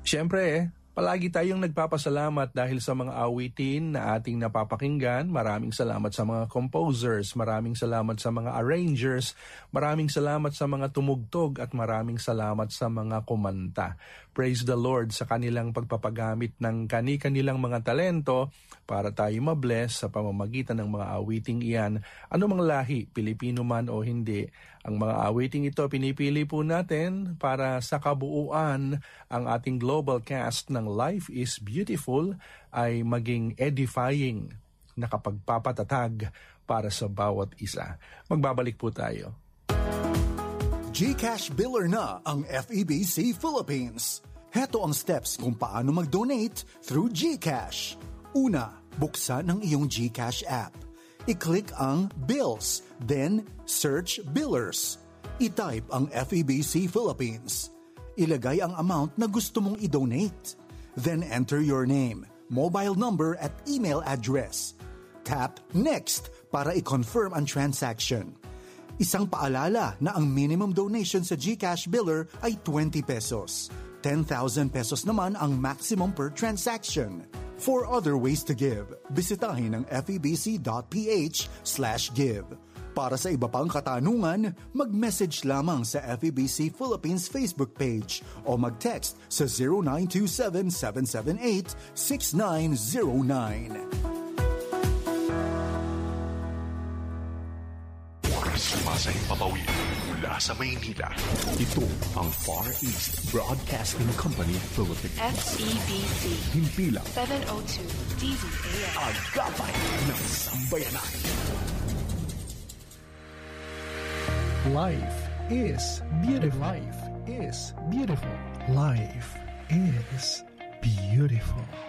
Siyempre, palagi tayong nagpapasalamat dahil sa mga awitin na ating napapakinggan. Maraming salamat sa mga composers, maraming salamat sa mga arrangers, maraming salamat sa mga tumugtog at maraming salamat sa mga kumanta. Praise the Lord sa kanilang pagpapagamit ng kani-kanilang mga talento para tayo mabless sa pamamagitan ng mga awiting iyan. Ano mang lahi, Pilipino man o hindi, ang mga awiting ito pinipili po natin para sa kabuuan ang ating global cast ng Life is Beautiful ay maging edifying na kapagpapatatag para sa bawat isa. Magbabalik po tayo. GCash Biller na ang FEBC Philippines. Heto ang steps kung paano mag-donate through GCash. Una, buksan ang iyong GCash app. I-click ang Bills, then search Billers. I-type ang FEBC Philippines. Ilagay ang amount na gusto mong i-donate. Then enter your name, mobile number at email address. Tap Next para i-confirm ang transaction. Isang paalala na ang minimum donation sa GCash Biller ay 20 pesos. 10,000 pesos naman ang maximum per transaction. For other ways to give, bisitahin ang febc.ph/give. Para sa iba pang katanungan, mag-message lamang sa FEBC Philippines Facebook page o mag-text sa 0927-778-6909. Sumasay papawid mula sa Maynila. Ito ang Far East Broadcasting Company Philippines. FEBC. Himpilang 702 DZAM. Agapay ng sambayanan. Life is beautiful. Life is beautiful. Life is beautiful.